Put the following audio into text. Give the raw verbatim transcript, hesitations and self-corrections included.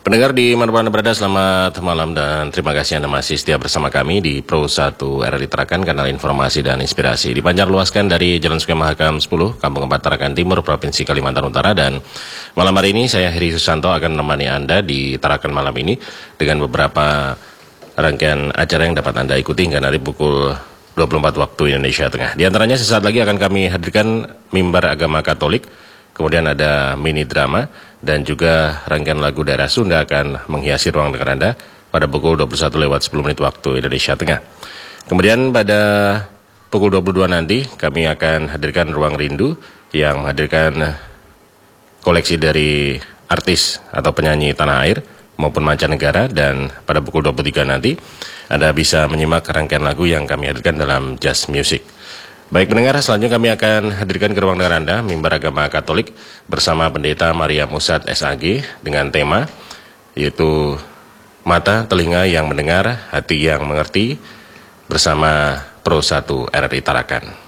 Pendengar di mana-mana berada, selamat malam dan terima kasih Anda masih setia bersama kami di Pro satu R R I Tarakan, kanal informasi dan inspirasi. Dipancar luaskan dari Jalan Sungai Mahakam sepuluh, Kampung Empat Tarakan Timur, Provinsi Kalimantan Utara. Dan malam hari ini saya Heri Susanto akan menemani Anda di Tarakan malam ini dengan beberapa rangkaian acara yang dapat Anda ikuti hingga nanti pukul dua puluh empat waktu Indonesia Tengah. Di antaranya sesaat lagi akan kami hadirkan mimbar agama Katolik, kemudian ada mini drama, dan juga rangkaian lagu daerah Sunda akan menghiasi ruang dengar Anda pada pukul dua puluh satu lewat sepuluh menit waktu Indonesia Tengah. Kemudian pada pukul dua puluh dua nanti kami akan hadirkan Ruang Rindu yang menghadirkan koleksi dari artis atau penyanyi tanah air maupun mancanegara, dan pada pukul dua puluh tiga nanti Anda bisa menyimak rangkaian lagu yang kami hadirkan dalam Jazz Music. Baik pendengar, selanjutnya kami akan hadirkan ke ruang dengar Anda mimbar agama Katolik bersama Pendeta Maria Musad S A G dengan tema yaitu Mata Telinga yang Mendengar, Hati yang Mengerti bersama Pro satu R R I Tarakan.